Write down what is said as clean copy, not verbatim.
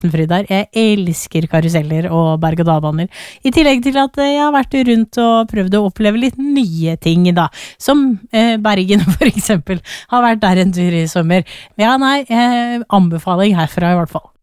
Fryd der. Jeg elsker karuseller og berg-og-dal-baner. I tillegg til at jeg har vært rundt og prøvd å oppleve litt nye ting da. Som Bergen for eksempel. Har vært der en tur i sommer. Ja, nei, anbefaling herfra i hvert fall.